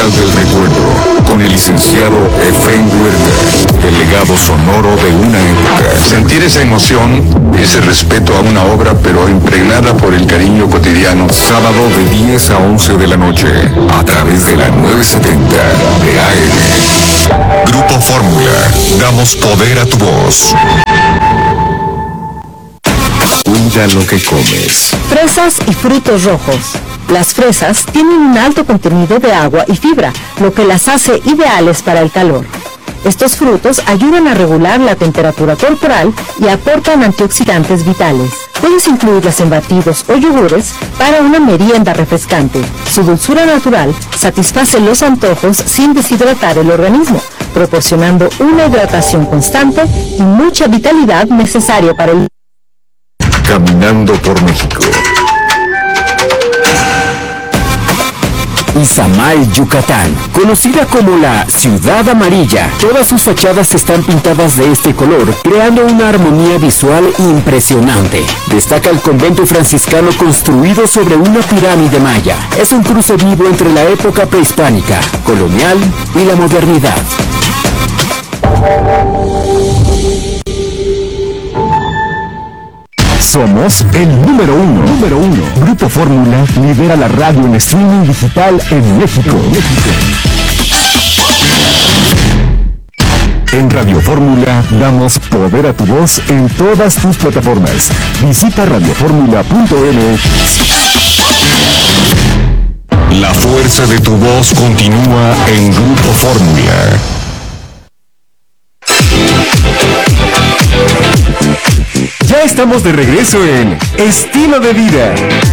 Festival del Recuerdo, con el licenciado Efraín Huerta, el legado sonoro de una época. Sentir esa emoción, ese respeto a una obra, pero impregnada por el cariño cotidiano. Sábado de 10 a 11 de la noche, a través de la 970 de AM. Grupo Fórmula, damos poder a tu voz. Cuida lo que comes. Fresas y frutos rojos. Las fresas tienen un alto contenido de agua y fibra, lo que las hace ideales para el calor. Estos frutos ayudan a regular la temperatura corporal y aportan antioxidantes vitales. Puedes incluirlas en batidos o yogures para una merienda refrescante. Su dulzura natural satisface los antojos sin deshidratar el organismo, proporcionando una hidratación constante y mucha vitalidad necesaria para el... Caminando por México. Izamal, Yucatán, conocida como la Ciudad Amarilla. Todas sus fachadas están pintadas de este color, creando una armonía visual impresionante. Destaca el convento franciscano construido sobre una pirámide maya. Es un cruce vivo entre la época prehispánica, colonial y la modernidad. Somos el número uno. Grupo Fórmula lidera la radio en streaming digital en México. En Radio Fórmula damos poder a tu voz en todas tus plataformas. Visita radioformula.mx. La fuerza de tu voz continúa en Grupo Fórmula. Ya estamos de regreso en Estilo de Vida.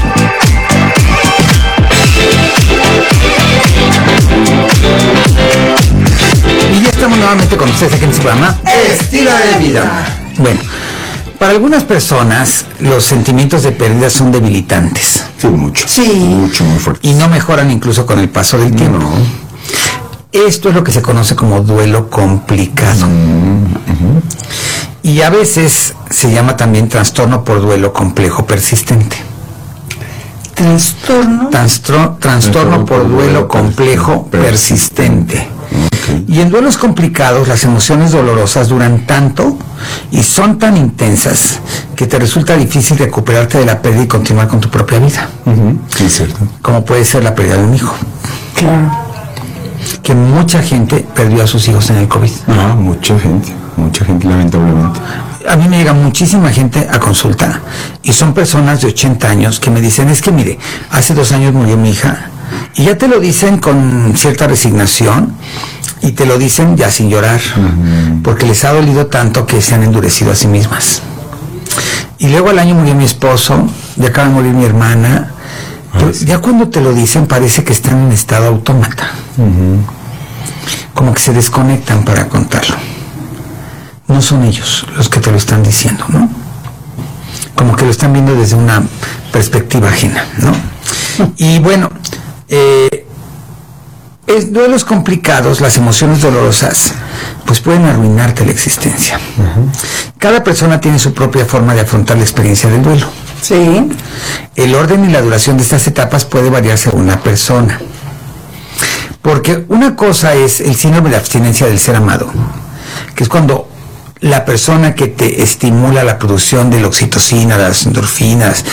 Y ya estamos nuevamente con ustedes aquí en su programa Estilo de Vida. Bueno, para algunas personas los sentimientos de pérdida son debilitantes. Sí, mucho. Sí. Mucho, muy fuerte. Y no mejoran incluso con el paso del tiempo. No. Esto es lo que se conoce como duelo complicado. Y a veces se llama también trastorno por duelo complejo persistente. Trastorno por duelo complejo persistente. Okay. Y en duelos complicados las emociones dolorosas duran tanto y son tan intensas que te resulta difícil recuperarte de la pérdida y continuar con tu propia vida. Sí, es cierto. Como puede ser la pérdida de un hijo. Claro. Que mucha gente perdió a sus hijos en el COVID. Ah, mucha gente lamentablemente. A mí me llega muchísima gente a consulta y son personas de 80 años que me dicen, es que mire, hace 2 años murió mi hija, y ya te lo dicen con cierta resignación y te lo dicen ya sin llorar, porque les ha dolido tanto que se han endurecido a sí mismas. Y luego al año murió mi esposo, ya acaba de morir mi hermana, pero ya cuando te lo dicen parece que están en estado autómata, como que se desconectan para contarlo. No son ellos los que te lo están diciendo, ¿no? Como que lo están viendo desde una perspectiva ajena, ¿no? Y bueno, duelos complicados, las emociones dolorosas, pues pueden arruinarte la existencia. Cada persona tiene su propia forma de afrontar la experiencia del duelo. Sí. El orden y la duración de estas etapas puede variar según la persona. Porque una cosa es el síndrome de abstinencia del ser amado, que es cuando la persona que te estimula la producción de la oxitocina, las endorfinas,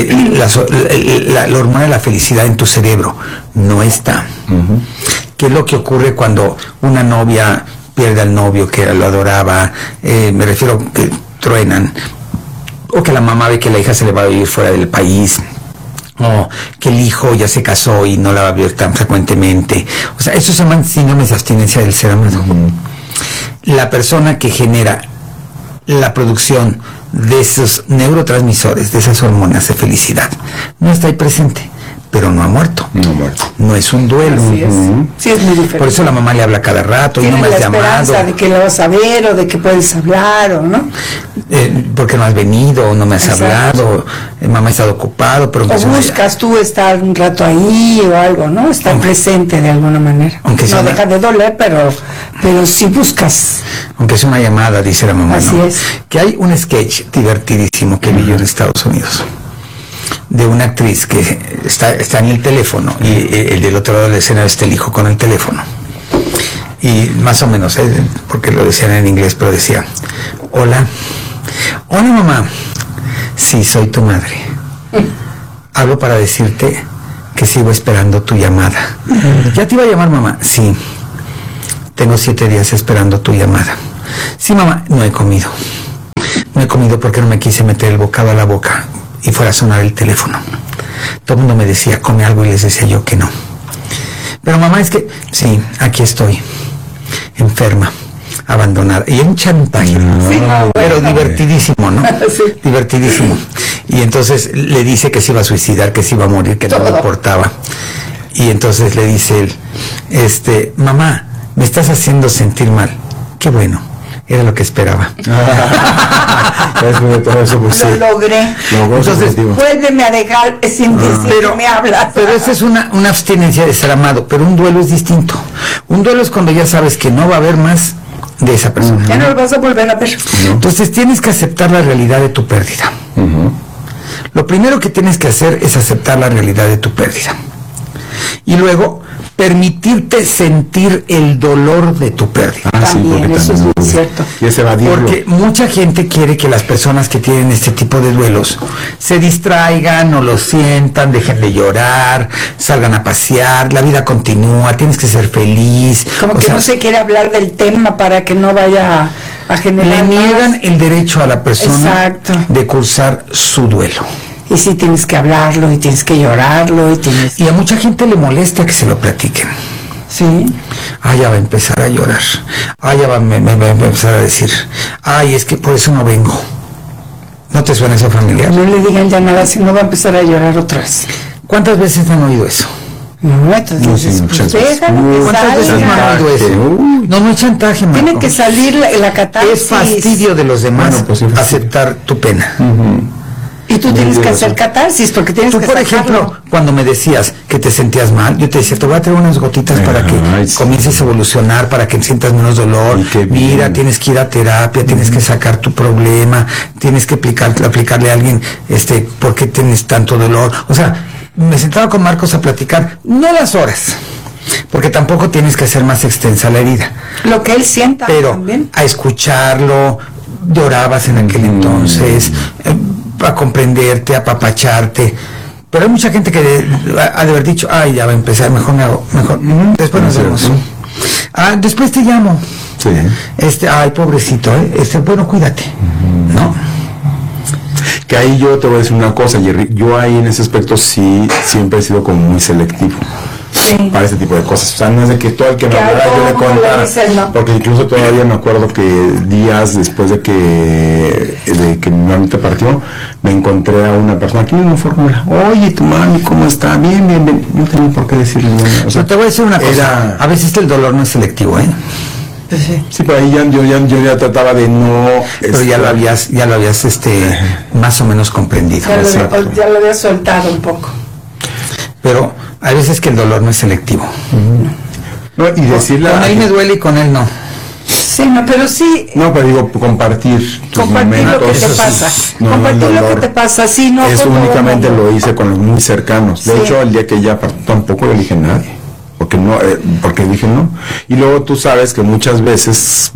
la hormona de la felicidad en tu cerebro no está. ¿Qué es lo que ocurre cuando una novia pierde al novio que lo adoraba? Me refiero que truenan, o que la mamá ve que la hija se le va a vivir fuera del país, o que el hijo ya se casó y no la va a ver tan frecuentemente. O sea, eso se llaman síndromes de abstinencia del ser amado. La persona que genera la producción de esos neurotransmisores, de esas hormonas de felicidad, no está ahí presente, pero no ha muerto. No es un duelo. Así es. Sí, es muy diferente. Por eso la mamá le habla cada rato y no me has llamado. Tiene la esperanza de que lo vas a ver o de que puedes hablar o no. Porque no has venido o no me has hablado, mamá ha estado ocupado, pero o buscas tú estar un rato ahí o algo, ¿no? Estar presente de alguna manera. Aunque no deja de doler, pero sí buscas. Aunque es una llamada, dice la mamá. Así ¿no? es. Que hay un sketch divertidísimo que vi yo en Estados Unidos, de una actriz que está en el teléfono y el del otro lado de la escena está el hijo con el teléfono. Y más o menos, porque lo decían en inglés, pero decía, hola mamá, sí, soy tu madre. Hablo para decirte que sigo esperando tu llamada. ¿Ya te iba a llamar mamá? Sí. Tengo 7 días esperando tu llamada. Sí, mamá, no he comido. No he comido porque no me quise meter el bocado a la boca y fuera a sonar el teléfono. Todo el mundo me decía, come algo, y les decía yo que no. Pero mamá, es que, sí, aquí estoy, enferma, abandonada. Y un chantaje, sí, pero divertidísimo, ¿no? Sí. Divertidísimo. Y entonces le dice que se iba a suicidar, que se iba a morir, que no le importaba. Y entonces le dice él, mamá, me estás haciendo sentir mal. Qué bueno, era lo que esperaba. Lo logré. Entonces, vuélveme a dejar sin decir que me hablas. Pero esa es una abstinencia de ser amado, pero un duelo es distinto. Un duelo es cuando ya sabes que no va a haber más de esa persona. Ya no lo vas a volver a ver. Entonces tienes que aceptar la realidad de tu pérdida. Lo primero que tienes que hacer es aceptar la realidad de tu pérdida. Y luego permitirte sentir el dolor de tu pérdida. También, eso es muy cierto. Y ese porque mucha gente quiere que las personas que tienen este tipo de duelos se distraigan, no lo sientan, dejen de llorar, salgan a pasear, la vida continúa, tienes que ser feliz. Como que no se quiere hablar del tema para que no vaya a generar. Le niegan el derecho a la persona. Exacto. De cursar su duelo. Y sí, tienes que hablarlo, y tienes que llorarlo, y a mucha gente le molesta que se lo platiquen. Sí. Ya va a empezar a llorar. Ya va a empezar a decir, es que por eso no vengo. ¿No te suena eso familiar? No le digan ya nada, si no va a empezar a llorar otra vez. ¿Cuántas veces han oído eso? No, entonces, ¿cuántas veces han oído eso? No es chantaje, Marco. Tiene que salir la catarsis. Es fastidio de los demás aceptar tu pena. Y tú tienes que hacer catarsis, porque tienes que por ejemplo, cuando me decías que te sentías mal, yo te decía, te voy a traer unas gotitas para que comiences a evolucionar, para que sientas menos dolor. Mira, tienes que ir a terapia, tienes que sacar tu problema, tienes que aplicarle a alguien, ¿por qué tienes tanto dolor? O sea, me sentaba con Marcos a platicar, no las horas, porque tampoco tienes que hacer más extensa la herida. Lo que él sienta pero también. A escucharlo, llorabas en aquel entonces, a comprenderte, a apapacharte. Pero hay mucha gente que ha de haber dicho, ya va a empezar, mejor después nos vemos. Después te llamo. Sí. Pobrecito, bueno, cuídate. ¿No? Que ahí yo te voy a decir una cosa, Jerry, yo ahí en ese aspecto sí siempre he sido como muy selectivo. Sí. Para ese tipo de cosas, o sea, no es de que todo el que me hablara yo le contara, porque incluso todavía me acuerdo que días después de que mi mamita partió, me encontré a una persona aquí en una fórmula, oye, tu mami, ¿cómo está? Bien, no tenía por qué decirle nada. O sea, te voy a decir una cosa, a veces el dolor no es selectivo, Sí, pero ahí yo ya trataba de no. Pero ya lo habías más o menos comprendido. Ya lo habías soltado un poco. Pero hay veces que el dolor no es selectivo. No, y decirle. Con él me duele y con él no. Sí, pero sí. No, pero digo, compartir lo que te pasa. Compartir lo que te pasa, sí, no. Eso únicamente lo hice con los muy cercanos. De hecho, el día que ella tampoco le dije a nadie. Porque dije no. Y luego tú sabes que muchas veces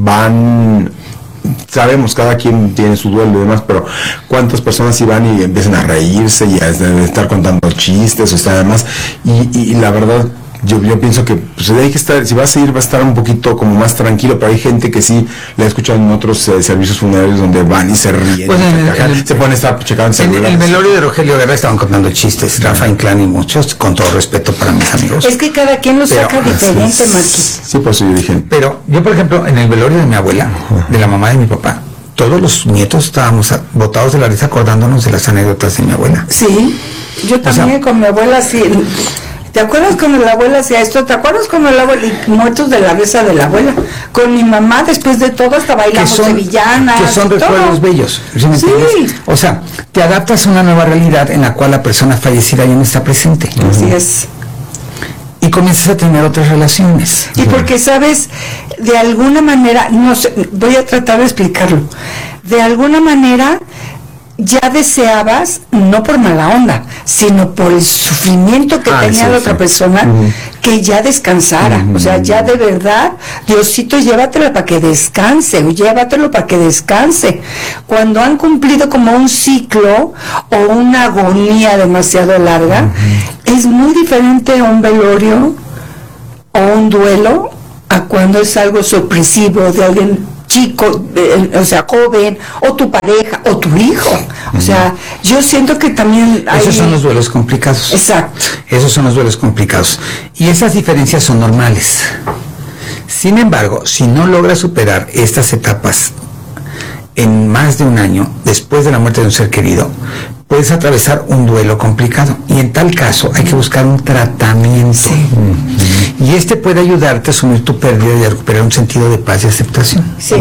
sabemos, cada quien tiene su duelo y demás, pero cuántas personas iban y empiezan a reírse y a estar contando chistes o además, y la verdad yo pienso que hay que estar, si vas a ir, va a estar un poquito como más tranquilo, pero hay gente que sí la he escuchado en otros servicios funerarios donde van y se ríen, pues se ponen a estar checando en el velorio de Rogelio Guerra estaban contando chistes, Rafa Inclán y muchos, con todo respeto para mis amigos. Es que cada quien lo saca diferente, Marquis. Sí, por eso yo dije. Pero yo, por ejemplo, en el velorio de mi abuela, de la mamá de mi papá, todos los nietos estábamos botados de la risa acordándonos de las anécdotas de mi abuela. Sí, yo también con mi abuela sí. ¿Te acuerdas cuando la abuela hacía esto? ¿Te acuerdas cuando la abuela, y muertos de la risa de la abuela? Con mi mamá, después de todo, hasta bailamos sevillanas. Que son recuerdos bellos. ¿Sí me entiendes? O sea, te adaptas a una nueva realidad en la cual la persona fallecida ya no está presente. Así es. Y comienzas a tener otras relaciones. Y porque, sabes, de alguna manera, no sé, voy a tratar de explicarlo. De alguna manera, ya deseabas, no por mala onda, sino por el sufrimiento que tenía la otra persona, que ya descansara. O sea, ya de verdad, Diosito, llévatelo para que descanse, o llévatelo para que descanse. Cuando han cumplido como un ciclo o una agonía demasiado larga, es muy diferente un velorio o un duelo a cuando es algo sorpresivo de alguien chico, o sea, joven, o tu pareja, o tu hijo. O sea, yo siento que también hay... Esos son los duelos complicados. Exacto. Esos son los duelos complicados. Y esas diferencias son normales. Sin embargo, si no logras superar estas etapas en más de un año después de la muerte de un ser querido, puedes atravesar un duelo complicado. Y en tal caso hay que buscar un tratamiento. Sí. Y este puede ayudarte a asumir tu pérdida y a recuperar un sentido de paz y aceptación. Sí.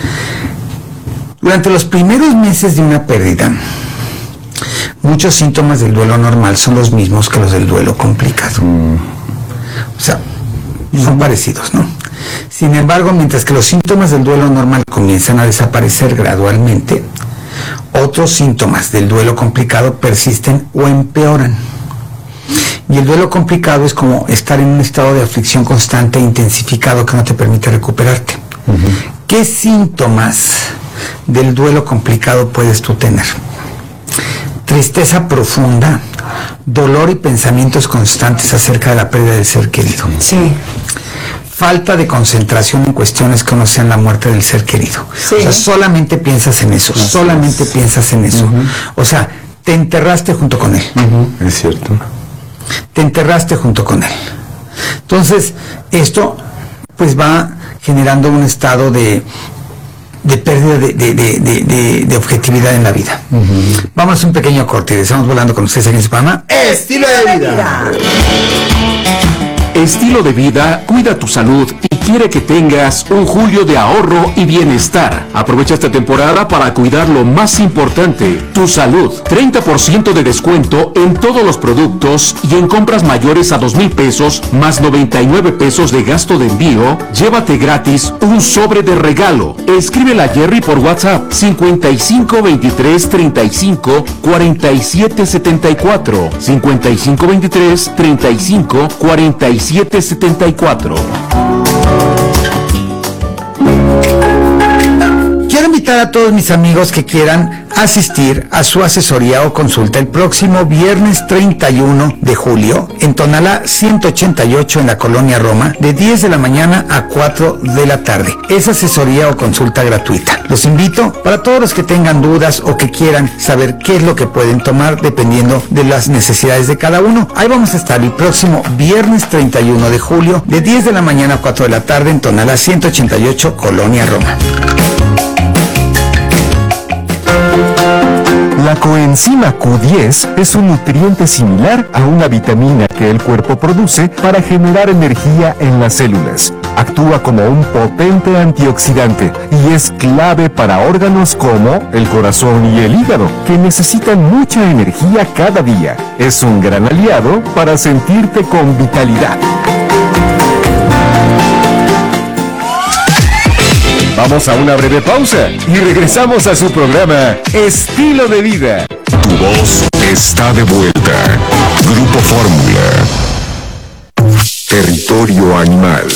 Durante los primeros meses de una pérdida, muchos síntomas del duelo normal son los mismos que los del duelo complicado. O sea, son parecidos, ¿no? Sin embargo, mientras que los síntomas del duelo normal comienzan a desaparecer gradualmente, otros síntomas del duelo complicado persisten o empeoran. Y el duelo complicado es como estar en un estado de aflicción constante e intensificado que no te permite recuperarte. ¿Qué síntomas del duelo complicado puedes tú tener? Tristeza profunda, dolor y pensamientos constantes acerca de la pérdida del ser querido. Sí. Falta de concentración en cuestiones que no sean la muerte del ser querido. Sí. O sea, solamente piensas en eso, solamente piensas en eso. O sea, te enterraste junto con él. Es cierto. Te enterraste junto con él. Entonces, esto pues va generando un estado de pérdida de objetividad en la vida. Vamos a un pequeño corte y estamos volando con ustedes aquí en su programa Estilo de Vida. Estilo de Vida cuida tu salud y quiere que tengas un julio de ahorro y bienestar. Aprovecha esta temporada para cuidar lo más importante, tu salud. 30% de descuento en todos los productos y en compras mayores a 2,000 pesos más 99 pesos de gasto de envío, llévate gratis un sobre de regalo. Escríbele a Jerry por WhatsApp 55 23 35 47 74 55 23 35 47 74. Quiero invitar a todos mis amigos que quieran asistir a su asesoría o consulta el próximo viernes 31 de julio en Tonalá 188 en la Colonia Roma de 10 de la mañana a 4 de la tarde. Es asesoría o consulta gratuita. Los invito para todos los que tengan dudas o que quieran saber qué es lo que pueden tomar dependiendo de las necesidades de cada uno. Ahí vamos a estar el próximo viernes 31 de julio de 10 de la mañana a 4 de la tarde en Tonalá 188 Colonia Roma. La coenzima Q10 es un nutriente similar a una vitamina que el cuerpo produce para generar energía en las células. Actúa como un potente antioxidante y es clave para órganos como el corazón y el hígado, que necesitan mucha energía cada día. Es un gran aliado para sentirte con vitalidad. Vamos a una breve pausa y regresamos a su programa Estilo de Vida. Tu voz está de vuelta. Grupo Fórmula. Territorio Animal.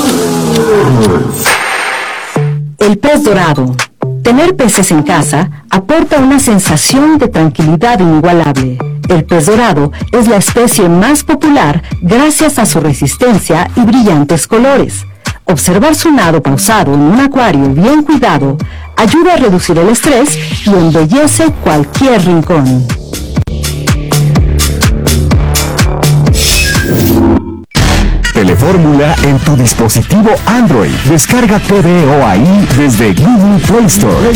El pez dorado. Tener peces en casa aporta una sensación de tranquilidad inigualable. El pez dorado es la especie más popular gracias a su resistencia y brillantes colores. Observar su nado pausado en un acuario bien cuidado ayuda a reducir el estrés y embellece cualquier rincón. Telefórmula en tu dispositivo Android. Descarga TVOAI desde Google Play Store.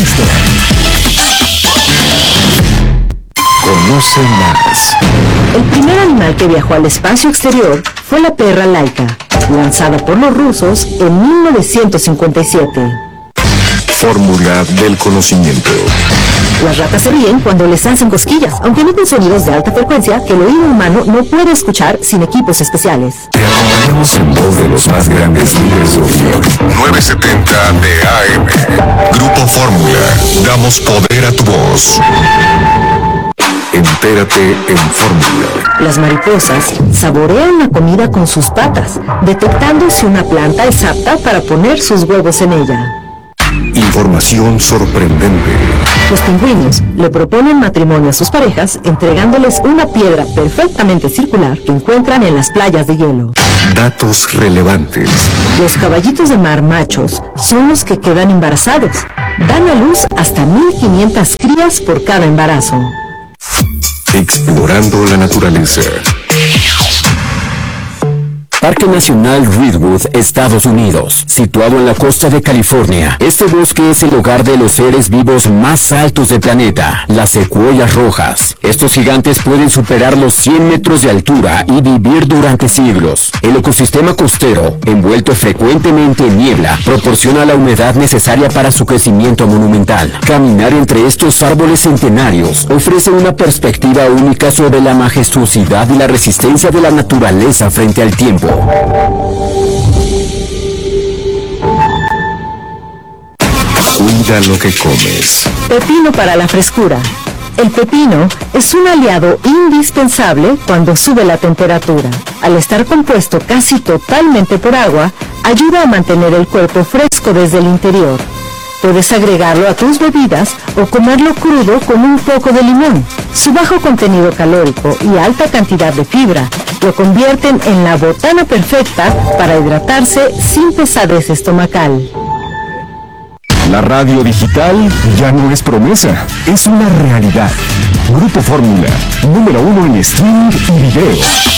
Conoce más. El primer animal que viajó al espacio exterior fue la perra Laika, lanzada por los rusos en 1957. Fórmula del conocimiento. Las ratas se ríen cuando les hacen cosquillas, aunque emiten sonidos de alta frecuencia que el oído humano no puede escuchar sin equipos especiales. Te acompañamos en voz de los más grandes líderes de opinión. 970 de AM. Grupo Fórmula. Damos poder a tu voz. Entérate en Fórmula. Las mariposas saborean la comida con sus patas, detectando si una planta es apta para poner sus huevos en ella. Información sorprendente. Los pingüinos le proponen matrimonio a sus parejas entregándoles una piedra perfectamente circular que encuentran en las playas de hielo. Datos relevantes. Los caballitos de mar machos son los que quedan embarazados. Dan a luz hasta 1.500 crías por cada embarazo. Explorando la naturaleza. Parque Nacional Redwood, Estados Unidos, situado en la costa de California. Este bosque es el hogar de los seres vivos más altos del planeta, las secuoyas rojas. Estos gigantes pueden superar los 100 metros de altura y vivir durante siglos. El ecosistema costero, envuelto frecuentemente en niebla, proporciona la humedad necesaria para su crecimiento monumental. Caminar entre estos árboles centenarios ofrece una perspectiva única sobre la majestuosidad y la resistencia de la naturaleza frente al tiempo. Cuida lo que comes. Pepino para la frescura. El pepino es un aliado indispensable cuando sube la temperatura. Al estar compuesto casi totalmente por agua, ayuda a mantener el cuerpo fresco desde el interior. Puedes agregarlo a tus bebidas o comerlo crudo con un poco de limón. Su bajo contenido calórico y alta cantidad de fibra lo convierten en la botana perfecta para hidratarse sin pesadez estomacal. La radio digital ya no es promesa, es una realidad. Grupo Fórmula, número 1 en streaming y video.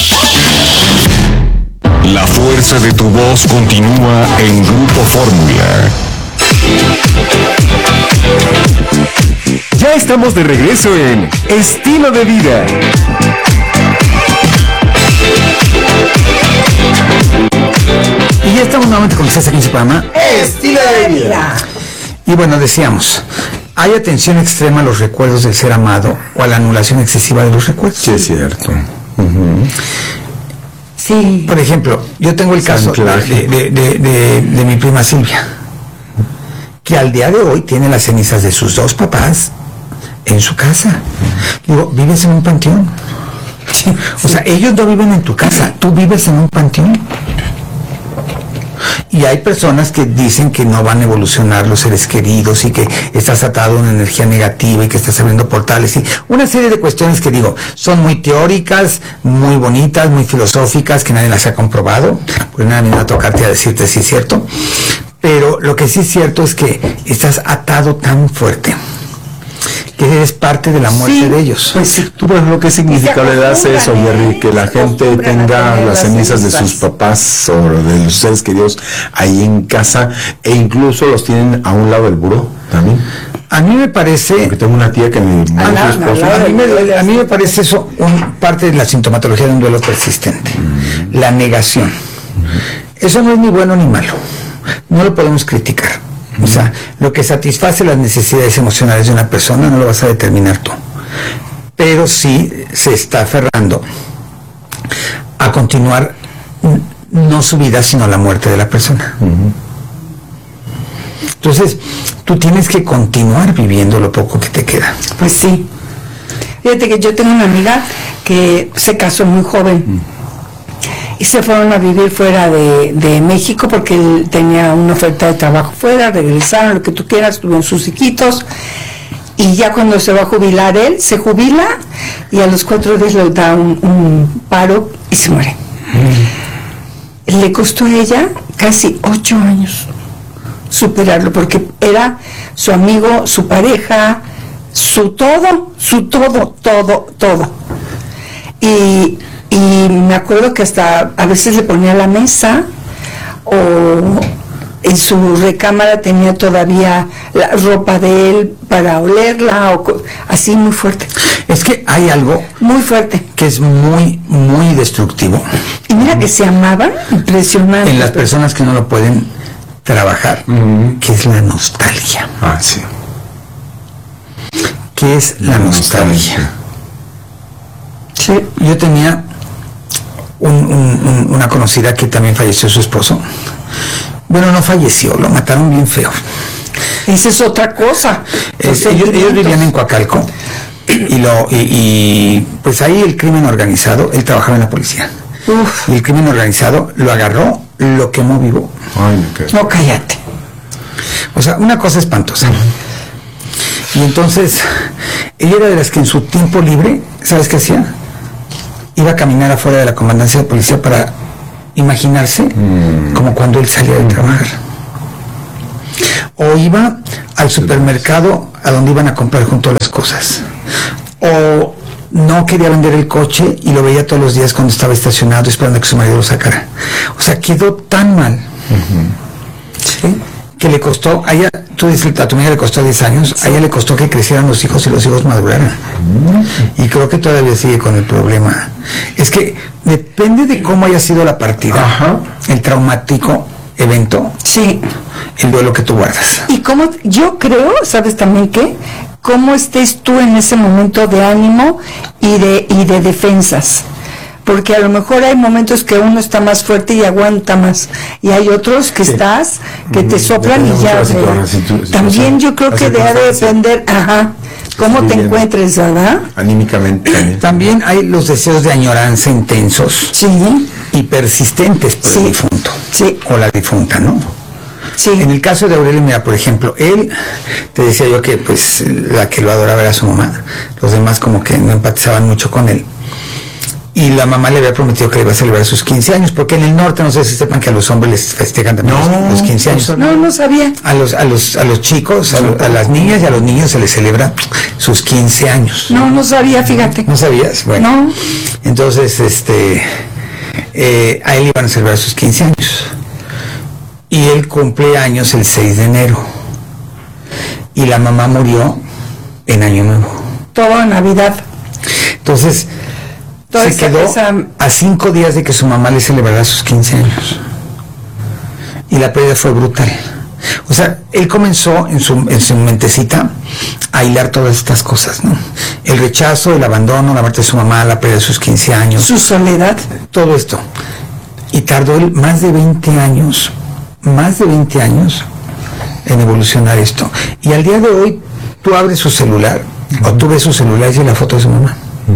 La fuerza de tu voz continúa en Grupo Fórmula. Ya estamos de regreso en Estilo de Vida. Y ya estamos nuevamente con ustedes aquí en su programa Estilo de Vida. Y bueno, decíamos, hay atención extrema a los recuerdos del ser amado o a la anulación excesiva de los recuerdos. Sí, es cierto. Sí. Por ejemplo, yo tengo el caso de mi prima Silvia, que al día de hoy tiene las cenizas de sus dos papás en su casa. Digo, ¿vives en un panteón? Sí. O sea, ellos no viven en tu casa, tú vives en un panteón. Y hay personas que dicen que no van a evolucionar los seres queridos y que estás atado a una energía negativa y que estás abriendo portales y una serie de cuestiones que digo, son muy teóricas, muy bonitas, muy filosóficas, que nadie las ha comprobado, pues nada me va a tocarte a decirte si es cierto, pero lo que sí es cierto es que estás atado tan fuerte que eres parte de la muerte de ellos. Pues sí. ¿Tú, por ejemplo, qué significado le das a eso, Jerry? Que la gente tenga las cenizas de sus papás o de los seres queridos ahí en casa e incluso los tienen a un lado del buró también. A mí me parece... Porque tengo una tía que me murió su esposo. A mí me parece eso parte de la sintomatología de un duelo persistente. La negación. Eso no es ni bueno ni malo. No lo podemos criticar. O sea, lo que satisface las necesidades emocionales de una persona no lo vas a determinar tú. Pero sí se está aferrando a continuar no su vida, sino la muerte de la persona. Entonces, tú tienes que continuar viviendo lo poco que te queda. Pues sí. Fíjate que yo tengo una amiga que se casó muy joven. Y se fueron a vivir fuera de México porque él tenía una oferta de trabajo fuera, regresaron, lo que tú quieras, tuvieron sus hijitos, y ya cuando se va a jubilar él, se jubila y a los 4 días le da un paro y se muere. Le costó a ella casi 8 años superarlo porque era su amigo, su pareja, su todo. Y me acuerdo que hasta a veces le ponía la mesa o en su recámara tenía todavía la ropa de él para olerla o así muy fuerte. Es que hay algo muy fuerte que es muy, muy destructivo. Y mira que se amaban, impresionante. En las personas que no lo pueden trabajar, que es la nostalgia. Ah, sí. que es la nostalgia. Sí, yo tenía una conocida que también falleció su esposo. Bueno, no falleció, lo mataron bien feo. Esa es otra cosa. Ellos vivían en Coacalco y pues ahí el crimen organizado, él trabajaba en la policía. Uf. Y el crimen organizado lo agarró, lo quemó vivo. Ay, no, cállate. O sea, una cosa espantosa. Y entonces, ella era de las que en su tiempo libre, ¿sabes qué hacía? Iba a caminar afuera de la comandancia de policía para imaginarse como cuando él salía de trabajar. O iba al supermercado a donde iban a comprar junto las cosas. O no quería vender el coche y lo veía todos los días cuando estaba estacionado esperando a que su marido lo sacara. O sea, quedó tan mal. ¿Sí? Que le costó, a ella, tú dices, a tu amiga le costó 10 años, a ella le costó que crecieran los hijos y los hijos maduraran. Y creo que todavía sigue con el problema. Es que depende de cómo haya sido la partida, el traumático evento, el duelo que tú guardas. Y cómo, yo creo, ¿sabes también qué? Cómo estés tú en ese momento de ánimo y de defensas. Porque a lo mejor hay momentos que uno está más fuerte y aguanta más, y hay otros que estás, que te soplan y ya. También yo creo que debe depender, cómo te encuentres, ¿verdad? Anímicamente. También hay los deseos de añoranza intensos y persistentes por el difunto, o la difunta, ¿no? Sí. En el caso de Aurelio, mira, por ejemplo, él, te decía yo que pues la que lo adoraba era su mamá, los demás como que no empatizaban mucho con él. Y la mamá le había prometido que le iba a celebrar sus 15 años, porque en el norte, no sé si sepan que a los hombres les festejan también los 15 años. No sabía. A los chicos, a las niñas y a los niños se les celebra sus 15 años. No sabía, fíjate. ¿No sabías? Bueno. No. Entonces, a él iban a celebrar sus 15 años. Y él cumple años el 6 de enero. Y la mamá murió en Año Nuevo. Toda Navidad. Entonces, se quedó a 5 días de que su mamá le celebrara sus 15 años. Y la pérdida fue brutal. O sea, él comenzó en su mentecita a hilar todas estas cosas, ¿no? El rechazo, el abandono, la muerte de su mamá, la pérdida de sus 15 años. Su soledad. Todo esto. Y tardó él más de 20 años en evolucionar esto. Y al día de hoy, tú abres su celular, o tú ves su celular y es la foto de su mamá.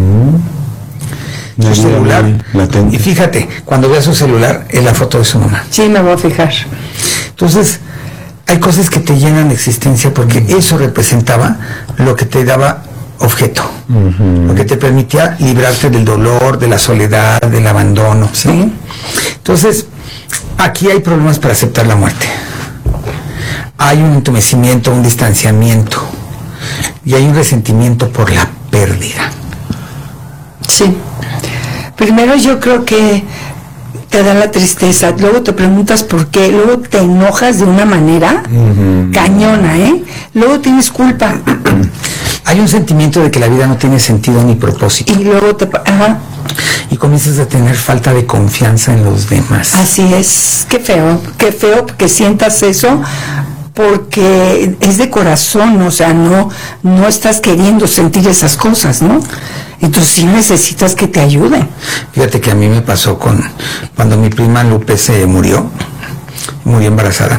Su celular, y fíjate, cuando veas su celular es la foto de su mamá. Sí, me voy a fijar. Entonces, hay cosas que te llenan de existencia porque eso representaba lo que te daba objeto, lo que te permitía librarte del dolor, de la soledad, del abandono, ¿sí? Entonces, aquí hay problemas para aceptar la muerte. Hay un entumecimiento, un distanciamiento, y hay un resentimiento por la pérdida. Sí. Primero yo creo que te da la tristeza, luego te preguntas por qué, luego te enojas de una manera cañona, luego tienes culpa. Hay un sentimiento de que la vida no tiene sentido ni propósito. Y luego y comienzas a tener falta de confianza en los demás. Así es, qué feo que sientas eso, porque es de corazón, o sea, no estás queriendo sentir esas cosas, ¿no? Entonces sí necesitas que te ayuden. Fíjate que a mí me pasó cuando mi prima Lupe se murió embarazada.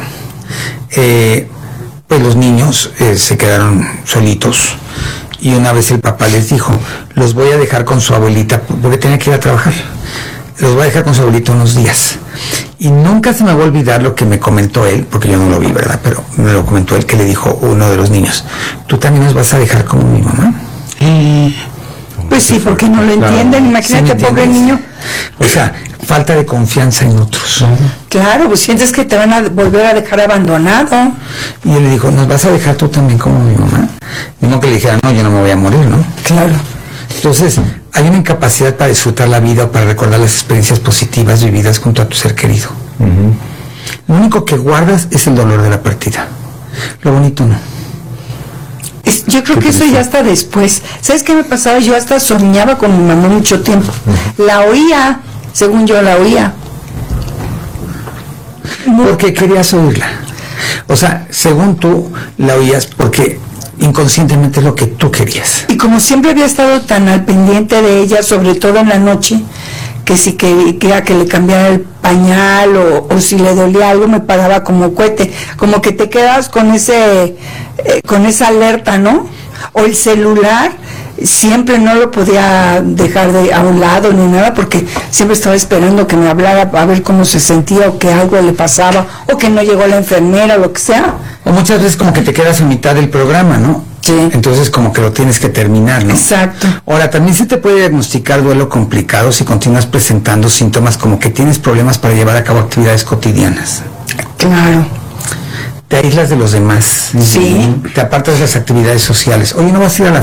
Pues los niños se quedaron solitos, y una vez el papá les dijo, los voy a dejar con su abuelita, porque tenía que ir a trabajar, los voy a dejar con su abuelita unos días. Y nunca se me va a olvidar lo que me comentó él, porque yo no lo vi, ¿verdad? Pero me lo comentó él, que le dijo uno de los niños, ¿tú también nos vas a dejar como mi mamá? Pues sí, porque no lo entienden, imagínate, pobre niño. O sea, falta de confianza en otros. Claro, pues sientes que te van a volver a dejar abandonado. Y él le dijo, ¿nos vas a dejar tú también como mi mamá? Y no que le dijera, no, yo no me voy a morir, ¿no? Claro. Entonces, hay una incapacidad para disfrutar la vida o para recordar las experiencias positivas vividas junto a tu ser querido. Lo único que guardas es el dolor de la partida. Lo bonito no. Yo creo que eso ya está después. ¿Sabes qué me pasaba? Yo hasta soñaba con mi mamá mucho tiempo. La oía, según yo la oía. Porque querías oírla. O sea, según tú la oías porque inconscientemente lo que tú querías. Y como siempre había estado tan al pendiente de ella, sobre todo en la noche, que si quería que le cambiara el pañal o si le dolía algo, me paraba como cohete, como que te quedas con esa alerta, ¿no? O el celular, siempre no lo podía dejar a un lado ni nada, porque siempre estaba esperando que me hablara a ver cómo se sentía, o que algo le pasaba, o que no llegó la enfermera, o lo que sea. O muchas veces como que te quedas a mitad del programa, ¿no? Sí. Entonces como que lo tienes que terminar, ¿no? Exacto. Ahora, también se te puede diagnosticar duelo complicado si continúas presentando síntomas como que tienes problemas para llevar a cabo actividades cotidianas. Claro. Te aíslas de los demás. Sí. Te apartas de las actividades sociales. Oye, ¿no vas a ir a la